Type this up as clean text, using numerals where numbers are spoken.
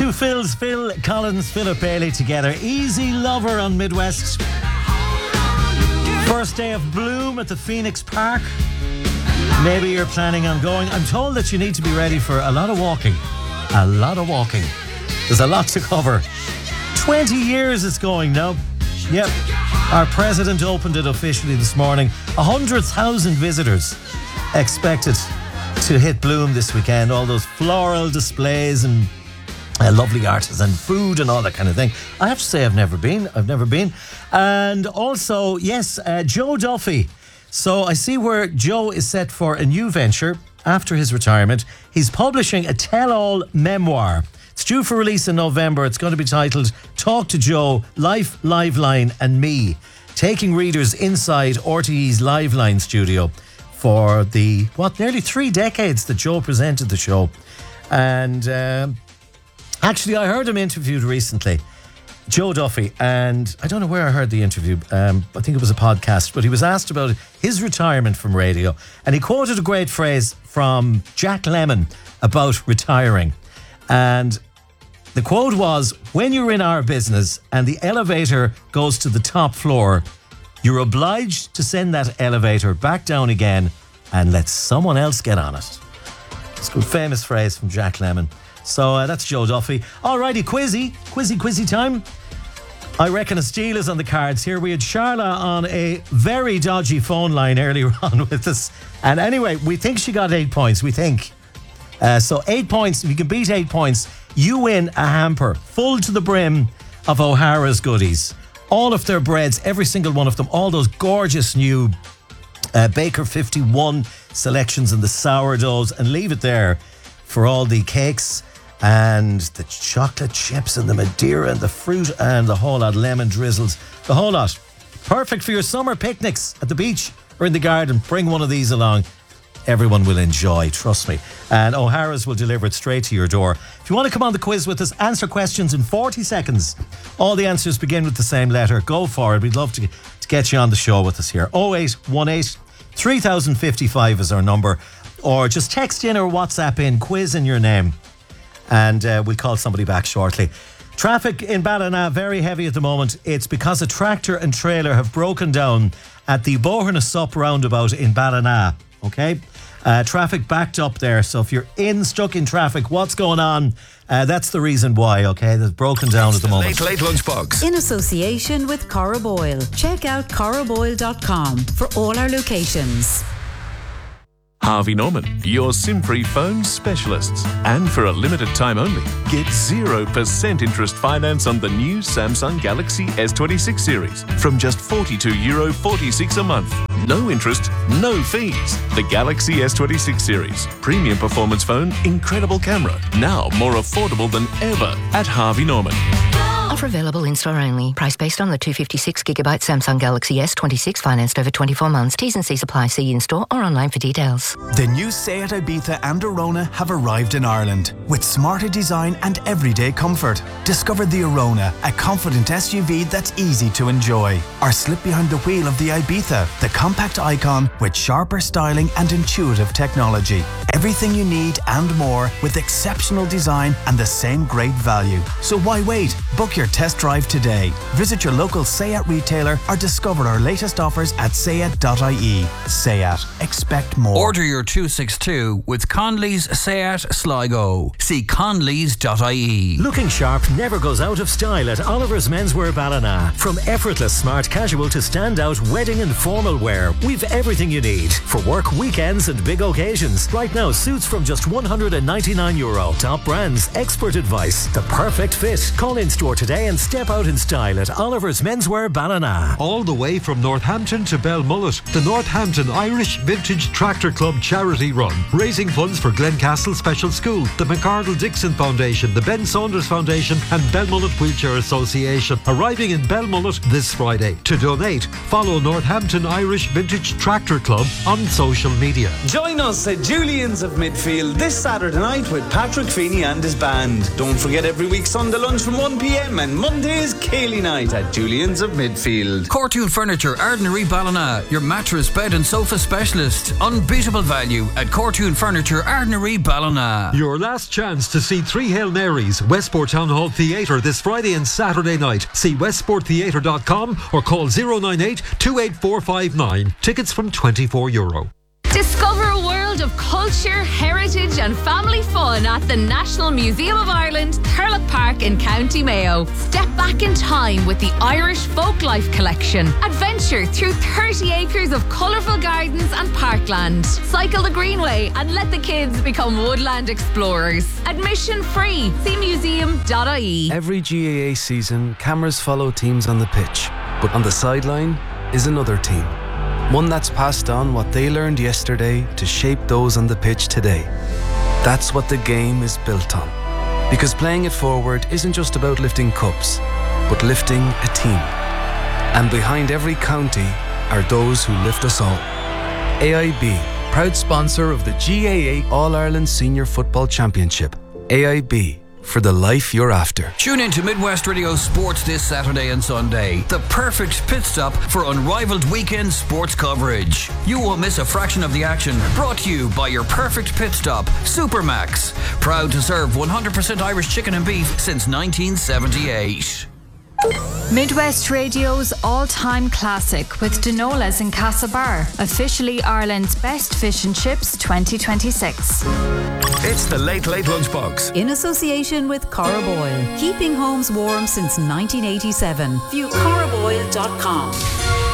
Two Phils, Phil Collins, Philip Bailey together. Easy Lover on Midwest. First day of Bloom at the Phoenix Park. Maybe you're planning on going. I'm told that you need to be ready for a lot of walking. A lot of walking. There's a lot to cover. 20 years it's going now. Yep. Our president opened it officially this morning. 100,000 visitors expected to hit Bloom this weekend. All those floral displays and lovely artisan food and all that kind of thing. I have to say I've never been. And also, yes, Joe Duffy. So I see where Joe is set for a new venture after his retirement. He's publishing a tell-all memoir. It's due for release in November. It's going to be titled Talk to Joe, Life, Liveline and Me. Taking readers inside RTE's Liveline studio for the, nearly 3 decades that Joe presented the show. And actually, I heard him interviewed recently, Joe Duffy, and I don't know where I heard the interview. I think it was a podcast, but he was asked about his retirement from radio, and he quoted a great phrase from Jack Lemmon about retiring. And the quote was, when you're in our business and the elevator goes to the top floor, you're obliged to send that elevator back down again and let someone else get on it. It's a good famous phrase from Jack Lemmon. So that's Joe Duffy. Alrighty, quizzy time. I reckon a steal is on the cards here. We had Charla on a very dodgy phone line earlier on with us. And anyway, we think she got 8 points, we think. So 8 points, if you can beat 8 points, you win a hamper full to the brim of O'Hara's goodies. All of their breads, every single one of them, all those gorgeous new Baker 51 selections and the sourdoughs, and leave it there for all the cakes and the chocolate chips and the Madeira and the fruit and the whole lot, lemon drizzles, the whole lot. Perfect for your summer picnics at the beach or in the garden. Bring one of these along. Everyone will enjoy, trust me. And O'Hara's will deliver it straight to your door. If you want to come on the quiz with us, answer questions in 40 seconds. All the answers begin with the same letter. Go for it. We'd love to get you on the show with us here. 0818 3055 is our number. Or just text in or WhatsApp in, quiz in your name. And we'll call somebody back shortly. Traffic in Ballina, very heavy at the moment. It's because a tractor and trailer have broken down at the Boherna-Sup roundabout in Ballina. Okay? Traffic backed up there. So if you're stuck in traffic, what's going on? That's the reason why, okay? That's broken down at the moment. Late Lunchbox. In association with Corriboyle. Check out corriboyle.com for all our locations. Harvey Norman, your SIM-free phone specialists. And for a limited time only, get 0% interest finance on the new Samsung Galaxy S26 series from just €42.46 a month. No interest, no fees. The Galaxy S26 series. Premium performance phone, incredible camera. Now more affordable than ever at Harvey Norman. Offer available in-store only. Price based on the 256GB Samsung Galaxy S26 financed over 24 months. T's and C's apply. See in-store or online for details. The new Seat Ibiza and Arona have arrived in Ireland with smarter design and everyday comfort. Discover the Arona, a confident SUV that's easy to enjoy. Or slip behind the wheel of the Ibiza, the compact icon with sharper styling and intuitive technology. Everything you need and more with exceptional design and the same great value. So why wait? Book your test drive today. Visit your local Seat retailer or discover our latest offers at seat.ie. Seat. Expect more. Order your 262 with Conley's Seat Sligo. See conleys.ie. Looking sharp never goes out of style at Oliver's Menswear Ballina. From effortless smart casual to standout wedding and formal wear, we've everything you need for work, weekends and big occasions. Right now, suits from just €199. Top brands, expert advice, the perfect fit. Call in store today and step out in style at Oliver's Menswear Ballina. All the way from Northampton to Belmullet, the Northampton Irish Vintage Tractor Club charity run, raising funds for Glencastle Special School, the McArdle Dixon Foundation, the Ben Saunders Foundation and Belmullet Wheelchair Association. Arriving in Belmullet this Friday. To donate, follow Northampton Irish Vintage Tractor Club on social media. Join us at Julian's of Midfield this Saturday night with Patrick Feeney and his band. Don't forget every week Sunday lunch from 1pm And Monday's Cayley night at Julian's of Midfield. Cortoon Furniture, Ardnary Ballina, your mattress, bed and sofa specialist. Unbeatable value at Cortoon Furniture, Ardnary Ballina. Your last chance to see 3 Hail Marys, Westport Town Hall Theatre this Friday and Saturday night. See westporttheatre.com or call 098 28459. Tickets from €24. Discover a world of culture, heritage and family fun at the National Museum of Ireland, Thurlock Park in County Mayo. Step back in time with the Irish Folklife Collection. Adventure through 30 acres of colourful gardens and parkland. Cycle the Greenway and let the kids become woodland explorers. Admission free. See museum.ie. Every GAA season, cameras follow teams on the pitch, but on the sideline is another team. One that's passed on what they learned yesterday to shape those on the pitch today. That's what the game is built on. Because playing it forward isn't just about lifting cups, but lifting a team. And behind every county are those who lift us all. AIB, proud sponsor of the GAA All-Ireland Senior Football Championship. AIB, for the life you're after. Tune in to Midwest Radio Sports this Saturday and Sunday. The perfect pit stop for unrivaled weekend sports coverage. You won't miss a fraction of the action. Brought to you by your perfect pit stop, Supermax. Proud to serve 100% Irish chicken and beef since 1978. Midwest Radio's all-time classic with Dinolas in Castlebar, officially Ireland's best fish and chips 2026. It's the Late Late Lunchbox. In association with Coroboil, keeping homes warm since 1987. View coroboil.com.